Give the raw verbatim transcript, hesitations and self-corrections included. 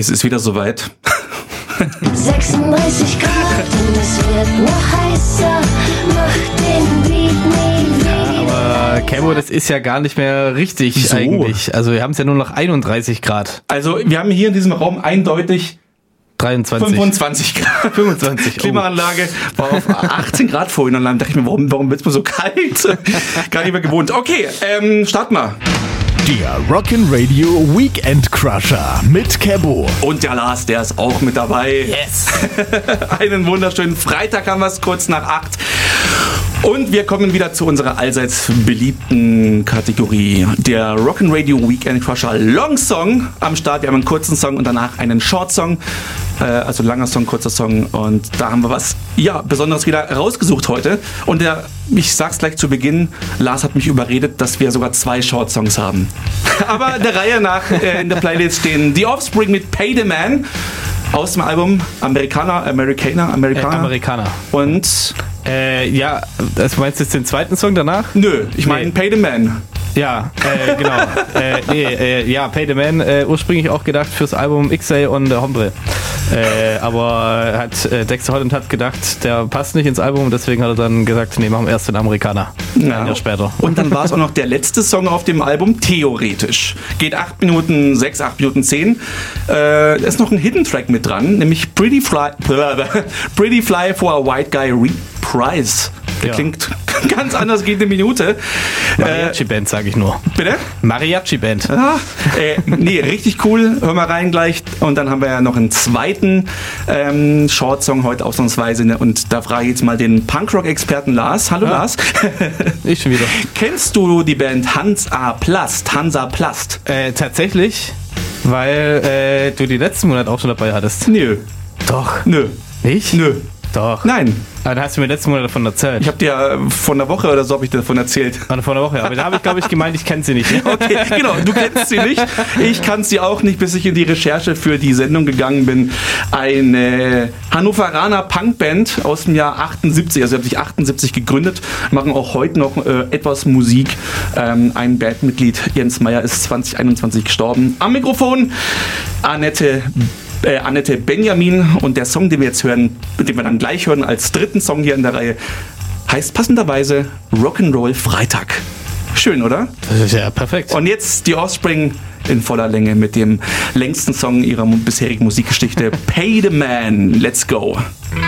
Es ist wieder soweit. sechsunddreißig Grad und es wird noch heißer. Mach den Beat nie wieder. Aber Camo, das ist ja gar nicht mehr richtig Wieso? eigentlich. Also wir haben es ja nur noch einunddreißig Grad. Also wir haben hier in diesem Raum eindeutig dreiundzwanzig. fünfundzwanzig Grad. fünfundzwanzig. Oh. Klimaanlage war auf achtzehn Grad vorhin und dann dachte ich mir, warum, warum wird's mir so kalt? Gar nicht mehr gewohnt. Okay, ähm, starten wir. Der Rockin' Weekend Crusher mit Kebo. Und der Lars, der ist auch mit dabei. Yes. Einen wunderschönen Freitag haben wir es, kurz nach acht. Und wir kommen wieder zu unserer allseits beliebten Kategorie, der Rockin' Weekend Crusher Long Song am Start. Wir haben einen kurzen Song und danach einen Short Song, äh, also langer Song, kurzer Song. Und da haben wir was, ja, Besonderes wieder rausgesucht heute. Und der, ich sag's gleich zu Beginn, Lars hat mich überredet, dass wir sogar zwei Short Songs haben. Aber der Reihe nach äh, in der Playlist stehen The Offspring mit Pay the Man aus dem Album Amerikaner, Amerikaner, Amerikaner. Äh, Amerikaner. Und Äh, ja, das meinst du jetzt den zweiten Song danach? nö, ich meine Nee. Pay the Man. Ja, äh, genau. äh, nee, äh, ja, Pay the Man, äh, ursprünglich auch gedacht fürs Album X-Ray und äh, Hombre. Äh, aber hat äh, Dexter Holland hat gedacht, der passt nicht ins Album, deswegen hat er dann gesagt, nee, machen wir erst den Amerikaner. Ja. Ein Jahr später. Und dann war es auch noch der letzte Song auf dem Album, theoretisch. Geht acht Minuten sechs, acht Minuten zehn. Äh, da ist noch ein Hidden Track mit dran, nämlich Pretty Fly, Pretty Fly for a White Guy Reprise. Der Ja. klingt ganz anders, geht eine Minute. Mariachi-Band, sage ich nur. Bitte? Mariachi-Band. Ah, äh, nee, richtig cool. Hör mal rein gleich. Und dann haben wir ja noch einen zweiten ähm, Short-Song heute ausnahmsweise. Ne? Und da frage ich jetzt mal den Punkrock-Experten Lars. Hallo Ja. Lars. Ich schon wieder. Kennst du die Band Hansa Plast? Hansa Plast? Äh, tatsächlich, weil äh, du die letzten Monate auch schon dabei hattest. Nö. Doch. Nö. Nicht? Nö. Doch. Nein. Aber da hast du mir letzten Monat davon erzählt. Ich habe dir äh, vor einer Woche oder so hab ich dir davon erzählt. War vor einer Woche. Aber da habe ich, glaube ich, gemeint, ich kenne sie nicht. Okay, genau, du kennst sie nicht. Ich kannte sie auch nicht, bis ich in die Recherche für die Sendung gegangen bin. Eine Hannoveraner Punkband aus dem Jahr achtundsiebzig, also sie haben sich achtundsiebzig gegründet, machen auch heute noch äh, etwas Musik. Ähm, ein Bandmitglied, Jens Meyer, ist zwanzig einundzwanzig gestorben. Am Mikrofon Annette Äh, Annette Benjamin, und der Song, den wir jetzt hören, den wir dann gleich hören als dritten Song hier in der Reihe, heißt passenderweise Rock'n'Roll Freitag. Schön, oder? Das ist ja perfekt. Und jetzt die Offspring in voller Länge mit dem längsten Song ihrer bisherigen Musikgeschichte, Pay the Man. Let's go.